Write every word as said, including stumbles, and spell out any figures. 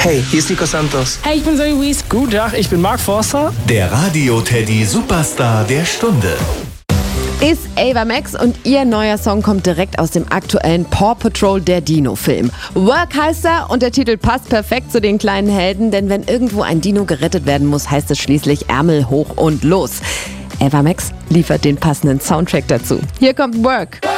Hey, hier ist Nico Santos. Hey, ich bin Zoe Wees. Guten Tag, ich bin Mark Forster. Der Radio-Teddy Superstar der Stunde ist Ava Max und ihr neuer Song kommt direkt aus dem aktuellen Paw Patrol der Dino-Film. Work heißt er und der Titel passt perfekt zu den kleinen Helden, denn wenn irgendwo ein Dino gerettet werden muss, heißt es schließlich Ärmel hoch und los. Ava Max liefert den passenden Soundtrack dazu. Hier kommt Work.